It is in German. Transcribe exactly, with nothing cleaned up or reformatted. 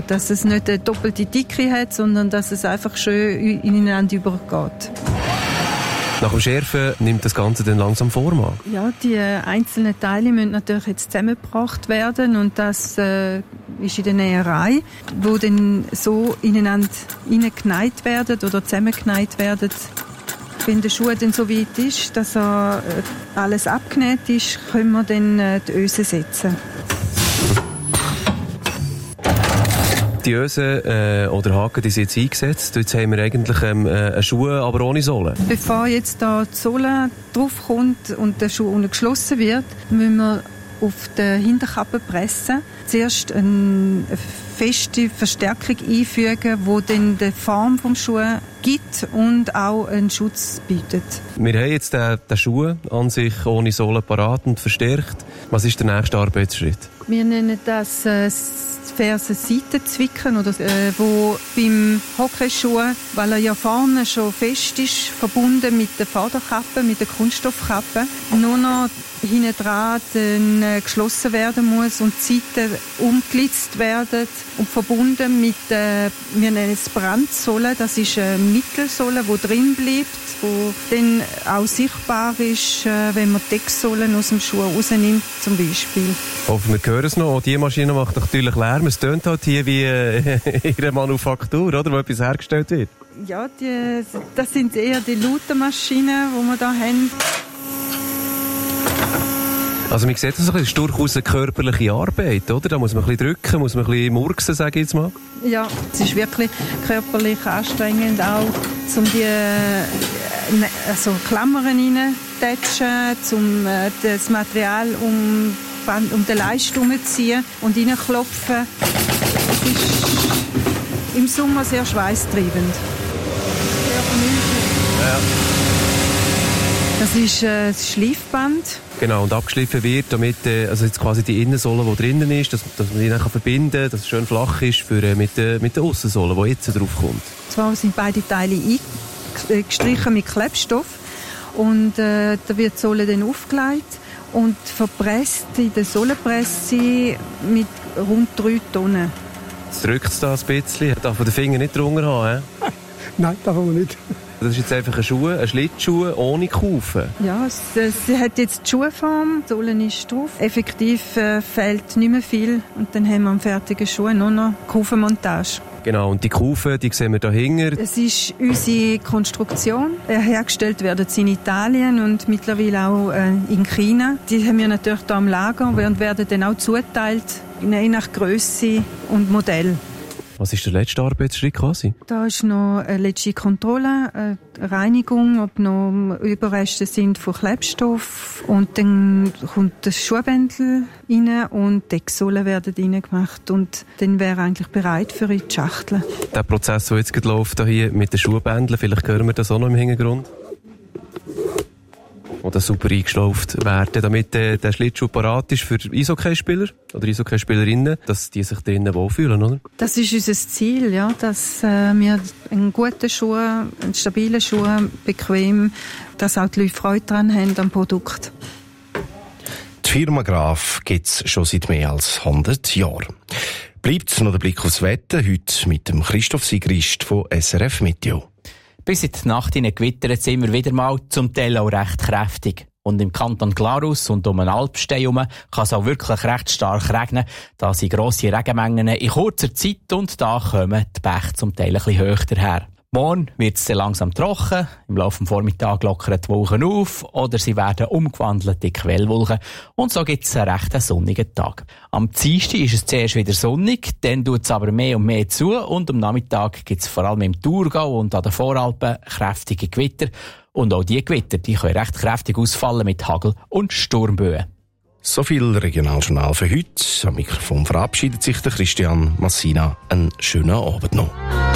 dass es nicht eine doppelte Dicke hat, sondern dass es einfach schön ineinander übergeht. Nach dem Schärfen nimmt das Ganze dann langsam Form an? Ja, die einzelnen Teile müssen natürlich jetzt zusammengebracht werden und das äh, ist in der Näherei, wo dann so ineinander hineingenäht werden oder zusammengenäht werden. Wenn der Schuh dann so weit ist, dass er äh, alles abgenäht ist, können wir dann äh, die Öse setzen. Die Ösen äh, oder Haken, die sind jetzt eingesetzt. Jetzt haben wir eigentlich ähm, äh, eine Schuhe, aber ohne Sohle. Bevor jetzt da die Sohle draufkommt und der Schuh unten geschlossen wird, müssen wir auf der Hinterkappe pressen. Zuerst eine feste Verstärkung einfügen, die dann die Form des Schuhs gibt und auch einen Schutz bietet. Wir haben jetzt den, den Schuh an sich ohne Sohle parat und verstärkt. Was ist der nächste Arbeitsschritt? Wir nennen das äh, Fersen Seitenzwicken, oder, äh, wo beim Hockeyschuh, weil er ja vorne schon fest ist, verbunden mit der Vorderkappe, mit der Kunststoffkappe, nur noch hinten dran dann, äh, geschlossen werden muss und die Seiten umgelitzt werden und verbunden mit, äh, wir nennen es Brandsohle, das ist eine Mittelsohle, die drin bleibt, die dann auch sichtbar ist, äh, wenn man die Decksohlen aus dem Schuh rausnimmt, zum Beispiel. Hoffen wir hören es noch. Die Maschine macht natürlich Lärm. Es tönt halt hier wie äh, ihre Manufaktur, oder, wo etwas hergestellt wird. Ja, die, das sind eher die lauten Maschinen, die wir hier haben. Also man sieht, das ist durchaus eine körperliche Arbeit, oder? Da muss man ein bisschen drücken, muss man ein bisschen murksen, sage ich jetzt mal. Ja, es ist wirklich körperlich anstrengend, auch um die also Klammern reinzutatschen, um das Material um, um den Leist herumzuziehen und reinklopfen. Es ist im Sommer sehr schweißtreibend. Ja. Das ist äh, das Schleifband. Genau, und abgeschliffen wird, damit äh, also jetzt quasi die Innensohle, die drinnen ist, dass, dass man die dann verbinden kann, dass es schön flach ist für, äh, mit, äh, mit der Aussensohle, die jetzt drauf kommt. Zwar sind beide Teile eingestrichen mit Klebstoff und äh, da wird die Sohle dann aufgelegt und verpresst in der Sohlenpresse mit rund drei Tonnen. Jetzt drückt es da ein bisschen. Darf man den Finger nicht drunter haben? He? Nein, darf man nicht. Das ist jetzt einfach ein Schuh, ein Schlittschuh ohne Kufen. Ja, es, es hat jetzt die Schuhform, die Sohle ist drauf. Effektiv äh, fehlt nicht mehr viel und dann haben wir am fertigen Schuh nur noch Kufenmontage. Genau, und die Kufen, die sehen wir da hinten. Es ist unsere Konstruktion. Hergestellt werden sie in Italien und mittlerweile auch äh, in China. Die haben wir natürlich hier am Lager und werden dann auch zuteilt, je nach Grösse und Modell. Was ist der letzte Arbeitsschritt quasi? Da ist noch eine letzte Kontrolle, eine Reinigung, ob noch Überreste sind von Klebstoff. Und dann kommt das Schuhbändel rein und die Decksohlen werden reingemacht. Und dann wäre eigentlich bereit für die Schachtel. Der Prozess, der jetzt läuft hier mit den Schuhbändeln, vielleicht hören wir das auch noch im Hintergrund. Oder super eingeschlauft werden, damit äh, der Schlittschuh parat ist für Eishockeyspieler oder Eishockeyspielerinnen, dass die sich drinnen wohlfühlen, oder? Das ist unser Ziel, ja, dass äh, wir einen guten Schuh, einen stabilen Schuh, bequem, dass auch die Leute Freude daran haben am Produkt. Die Firma Graf gibt es schon seit mehr als hundert Jahren. Bleibt noch der Blick aufs Wetter, heute mit dem Christoph Sigrist von S R F Meteo. Bis in die Nacht hinein gewittert sind wir wieder mal, zum Teil auch recht kräftig. Und im Kanton Glarus und um den Alpstein herum kann es auch wirklich recht stark regnen. Da sind grosse Regenmengen in kurzer Zeit und da kommen die Bäche zum Teil ein bisschen höher daher. Morgen wird es langsam trocken, im Laufe des Vormittags lockern die Wolken auf oder sie werden umgewandelt in Quellwolken und so gibt es einen recht sonnigen Tag. Am Dienstag ist es zuerst wieder sonnig, dann tut es aber mehr und mehr zu und am Nachmittag gibt es vor allem im Thurgau und an den Voralpen kräftige Gewitter und auch diese Gewitter die können recht kräftig ausfallen mit Hagel und Sturmböen. So viel Regionaljournal für heute. Am Mikrofon verabschiedet sich der Christian Massina. Einen schönen Abend noch.